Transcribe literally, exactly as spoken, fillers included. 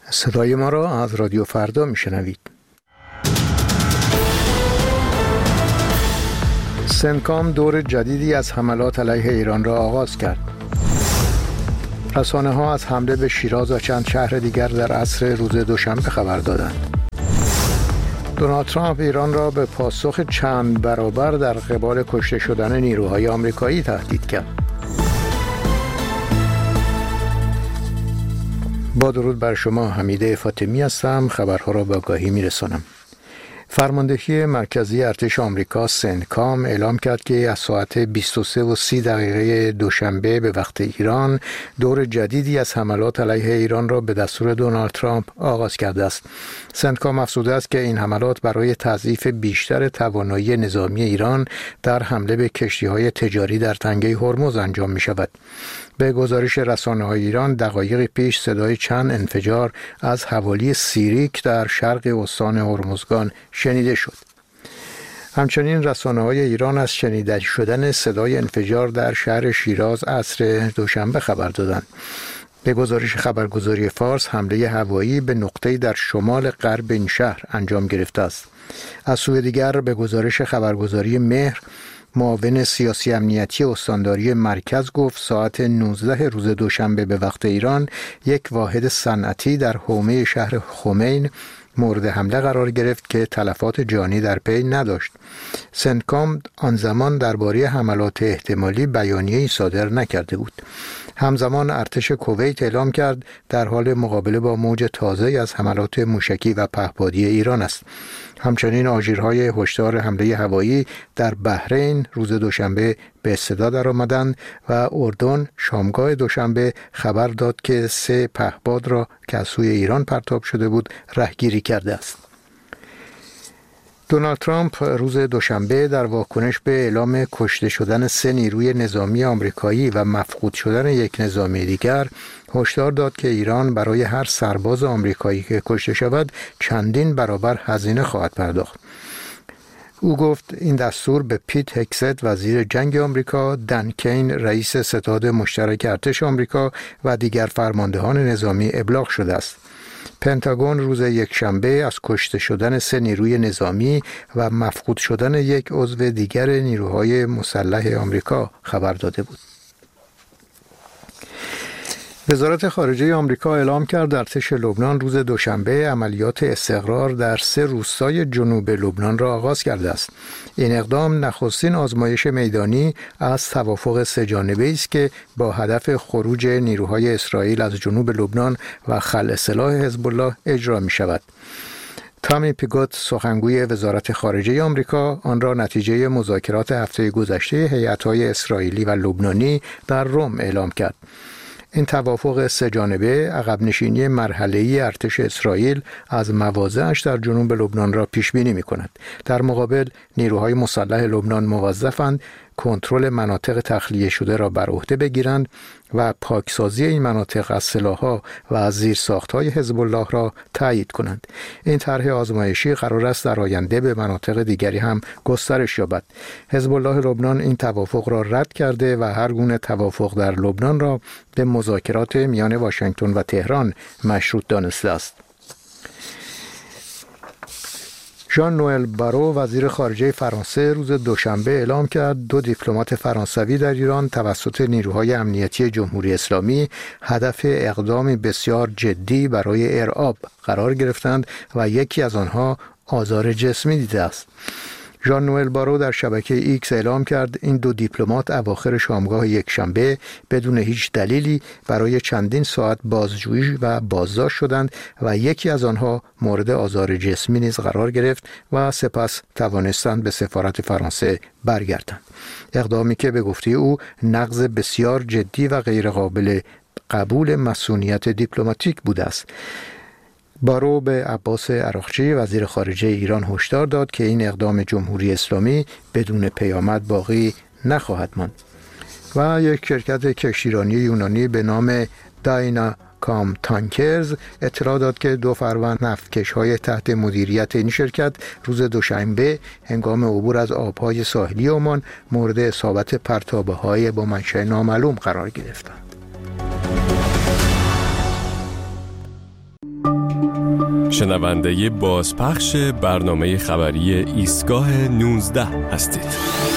صدای ما را از رادیو فردا میشنوید. سنتکام دور جدیدی از حملات علیه ایران را آغاز کرد. رسانه ها از حمله به شیراز و چند شهر دیگر در عصر روز دوشنبه خبر دادند. دونالد ترامپ ایران را به پاسخ چند برابر در قبال کشته شدن نیروهای آمریکایی تهدید کرد. با درود بر شما، حمیده فاطمی هستم. خبرها را به آگاهی میرسانم. فرماندهی مرکزی ارتش آمریکا سنتکام اعلام کرد که از ساعت بیست و سه و سی دقیقه دوشنبه به وقت ایران دور جدیدی از حملات علیه ایران را به دستور دونالد ترامپ آغاز کرده است. سنتکام افزوده است که این حملات برای تضعیف بیشتر توانایی نظامی ایران در حمله به کشتی‌های تجاری در تنگه هرمز انجام می شود. به گزارش رسانه‌های ایران دقایقی پیش صدای چند انفجار از حوالی سیریک در شرق استان هرمزگان شنیده شد. همچنین رسانه‌های ایران از شنیده شدن صدای انفجار در شهر شیراز عصر دوشنبه خبر دادند. به گزارش خبرگزاری فارس حمله هوایی به نقطه‌ای در شمال غرب این شهر انجام گرفته است. از سوی دیگر به گزارش خبرگزاری مهر معاون سیاسی امنیتی استانداری مرکز گفت ساعت نوزده روز دوشنبه به وقت ایران یک واحد صنعتی در حومه شهر خمین مورد حمله قرار گرفت که تلفات جانی در پی نداشت. سنتکام آن زمان درباره حملات احتمالی بیانیه‌ای صادر نکرده بود. همزمان ارتش کویت اعلام کرد در حال مقابله با موج تازه‌ای از حملات موشکی و پهپادی ایران است. همچنین آژیرهای هشدار حمله هوایی در بحرین روز دوشنبه به صدا درآمدند و اردن شامگاه دوشنبه خبر داد که سه پهپاد را که از سوی ایران پرتاب شده بود رهگیری کرده است. دونالد ترامپ روز دوشنبه در واکنش به اعلام کشته شدن سه نیروی نظامی آمریکایی و مفقود شدن یک نظامی دیگر هشدار داد که ایران برای هر سرباز آمریکایی که کشته شود چندین برابر هزینه خواهد پرداخت. او گفت این دستور به پیت هگست وزیر جنگ آمریکا، دن کین رئیس ستاد مشترک ارتش آمریکا و دیگر فرماندهان نظامی ابلاغ شده است. پنتاگون روز یکشنبه از کشته شدن سه نیروی نظامی و مفقود شدن یک عضو دیگر نیروهای مسلح آمریکا خبر داده بود. وزارت خارجه آمریکا اعلام کرد ارتش لبنان روز دوشنبه عملیات استقرار در سه روستای جنوب لبنان را آغاز کرده است. این اقدام نخستین آزمایش میدانی از توافق سه جانبه‌ای است که با هدف خروج نیروهای اسرائیل از جنوب لبنان و خلع سلاح حزب الله اجرا می شود. تامی پیگوت سخنگوی وزارت خارجه آمریکا آن را نتیجه مذاکرات هفته گذشته هیئت‌های اسرائیلی و لبنانی در روم اعلام کرد. این توافق سه جانبه عقب نشینی مرحله‌ای ارتش اسرائیل از مواضعش در جنوب لبنان را پیش بینی می‌کند. در مقابل نیروهای مسلح لبنان موظفند کنترل مناطق تخلیه شده را بر عهده بگیرند و پاکسازی این مناطق از سلاح‌ها و از زیرساخت‌های حزب الله را تایید کنند. این طرح آزمایشی قرار است در آینده به مناطق دیگری هم گسترش یابد. حزب الله لبنان این توافق را رد کرده و هر گونه توافق در لبنان را به مذاکرات میان واشنگتن و تهران مشروط دانسته است. ژان نوئل بارو وزیر خارجه فرانسه روز دوشنبه اعلام کرد دو دیپلمات فرانسوی در ایران توسط نیروهای امنیتی جمهوری اسلامی هدف اقدامی بسیار جدی برای ارعاب قرار گرفتند و یکی از آنها آزار جسمی دیده است. ژان نوئل بارو در شبکه ایکس اعلام کرد این دو دیپلمات اواخر شامگاه یکشنبه بدون هیچ دلیلی برای چندین ساعت بازجویی و بازداشت شدند و یکی از آنها مورد آزار جسمی نیز قرار گرفت و سپس توانستند به سفارت فرانسه برگردند. اقدامی که به گفته او نقض بسیار جدی و غیرقابل قبول مسئولیت دیپلماتیک بوده است. بارو به عباس عراقچی وزیر خارجه ایران هشدار داد که این اقدام جمهوری اسلامی بدون پیامد باقی نخواهد ماند. و یک شرکت کشتیرانی یونانی به نام داینا کام تانکرز اطلاع داد که دو فروند نفتکش‌های تحت مدیریت این شرکت روز دوشنبه هنگام عبور از آب‌های ساحلی عمان مورد اصابت پرتابه‌های با منشأ نامعلوم قرار گرفتند. شنونده بازپخش برنامه خبری ایستگاه نوزده هستید.